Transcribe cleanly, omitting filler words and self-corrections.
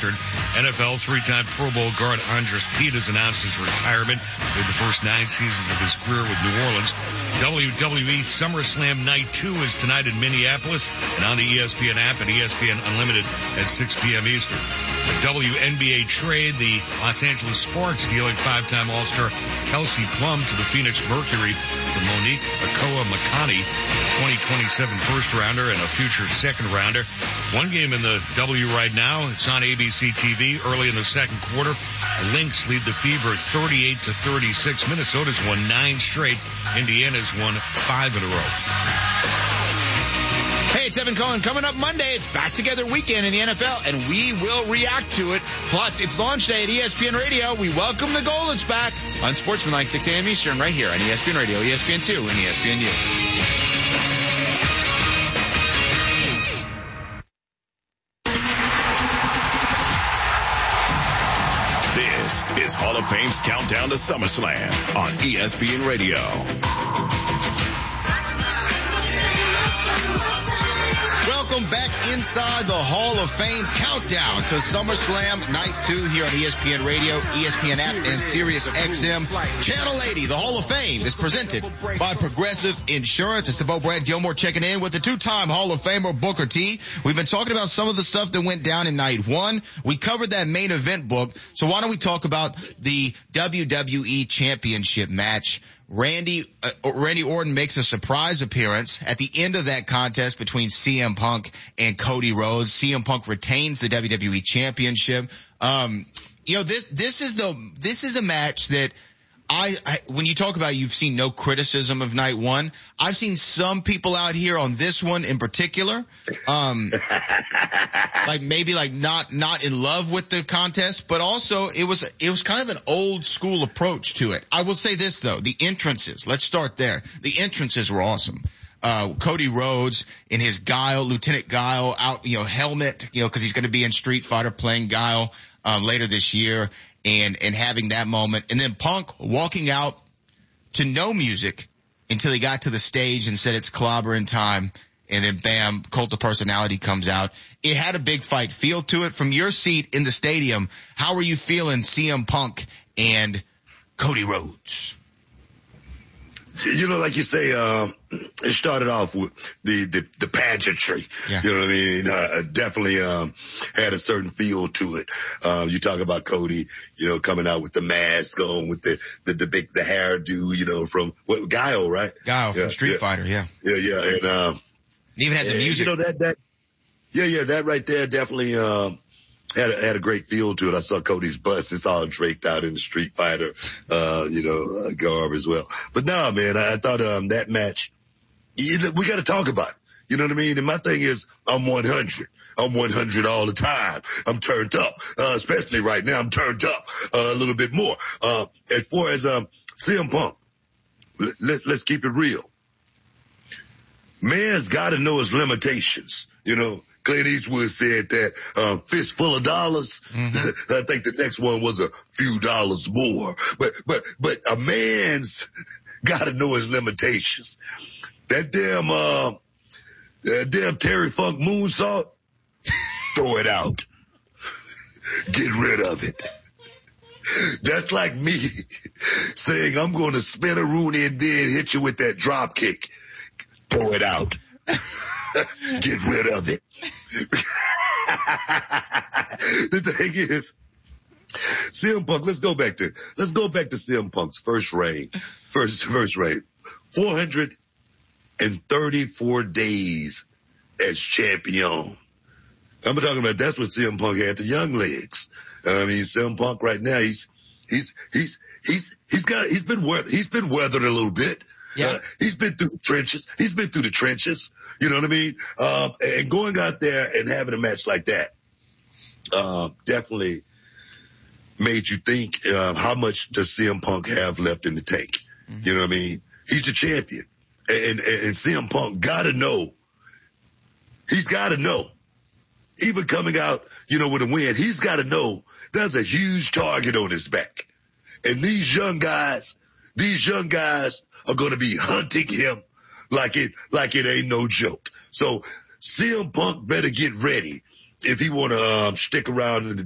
Eastern. NFL three-time Pro Bowl guard Andres Pete has announced his retirement. Played the first 9 seasons of his career with New Orleans. WWE SummerSlam Night 2 is tonight in Minneapolis and on the ESPN app and ESPN Unlimited at 6 p.m. Eastern. A WNBA trade, the Los Angeles Sparks dealing 5-time All-Star Kelsey Plum to the Phoenix Mercury for Monique Akoa-Makani, 2027 first-rounder and a future second-rounder. One game in the W right now. It's on ABC TV early in the second quarter. The Lynx lead the Fever 38-36. Minnesota's won 9 straight. Indiana's won 5 in a row. Hey, it's Evan Cohen. Coming up Monday, it's Back Together Weekend in the NFL, and we will react to it. Plus, it's launch day at ESPN Radio. We welcome the Goldens back on Sportsmanlike 6 a.m. Eastern right here on ESPN Radio, ESPN2, and ESPNU. This is Hall of Fame's Countdown to SummerSlam on ESPN Radio. Welcome back inside the Hall of Fame countdown to SummerSlam Night 2 here on ESPN Radio, ESPN app, and Sirius XM. Channel 80, the Hall of Fame, is presented by Progressive Insurance. It's the Bo Brad Gilmore checking in with the 2-time Hall of Famer Booker T. We've been talking about some of the stuff that went down in Night 1. We covered that main event book, so why don't we talk about the WWE Championship match? Randy Orton makes a surprise appearance at the end of that contest between CM Punk and Cody Rhodes. CM Punk retains the WWE Championship. This is a match that when you talk about you've seen no criticism of Night 1, I've seen some people out here on this one in particular, not in love with the contest, but also it was kind of an old school approach to it. I will say this though, the entrances, let's start there. The entrances were awesome. Cody Rhodes in his Guile, Lieutenant Guile out, helmet, cause he's going to be in Street Fighter playing Guile, later this year. And having that moment. And then Punk walking out to no music until he got to the stage and said it's clobbering time. And then bam, Cult of Personality comes out. It had a big fight feel to it. From your seat in the stadium, how were you feeling CM Punk and Cody Rhodes? Like you say, it started off with the pageantry. Yeah. You know what I mean? Definitely, had a certain feel to it. You talk about Cody, coming out with the mask on, with the hairdo, from Guile, right? Guile from Street Fighter, yeah. Yeah. And, even had the music. That right there definitely, had a great feel to it. I saw Cody's bust. It's all draped out in the Street Fighter, garb as well. But no, man, I thought, that match, we got to talk about it. You know what I mean? And my thing is, I'm 100. I'm 100 all the time. I'm turned up, especially right now. I'm turned up a little bit more. As far as, CM Punk, let's keep it real. Man's got to know his limitations, Clint Eastwood said that, fistful of dollars. Mm-hmm. I think the next one was a few dollars more. But a man's gotta know his limitations. That damn Terry Funk moonsault, throw it out. Get rid of it. That's like me saying I'm gonna spin a Rooney and then hit you with that drop kick. Throw it out. Get rid of it. The thing is, CM Punk, let's go back to CM Punk's first reign. 434 days as champion. I'm talking about that's what CM Punk had, the young legs. I mean, CM Punk right now, he's been weathered a little bit. Yeah. He's been through the trenches. You know what I mean? And going out there and having a match like that, definitely made you think, how much does CM Punk have left in the tank? Mm-hmm. You know what I mean? He's the champion. And CM Punk gotta know. He's gotta know. Even coming out, with a win, he's gotta know there's a huge target on his back. And these young guys are going to be hunting him like it ain't no joke. So CM Punk better get ready if he want to stick around in the